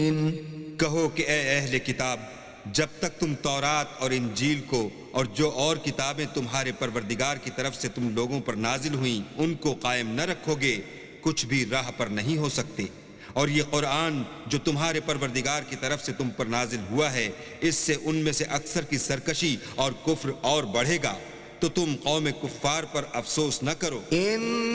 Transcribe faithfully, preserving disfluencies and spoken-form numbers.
कहो कि ए अहले किताब, जब तक तुम तौरात और इंजील को और जो और किताबें तुम्हारे परवरदिगार की तरफ से तुम लोगों पर नाजिल हुई उनको कायम न रखोगे, कुछ भी राह पर नहीं हो सकते। और ये कुरान जो तुम्हारे परवरदिगार की तरफ से तुम पर नाजिल हुआ है, इससे उनमें से अक्सर की सरकशी और कुफ्र और बढ़ेगा, तो तुम कौम कुफ्फार पर अफसोस न करो।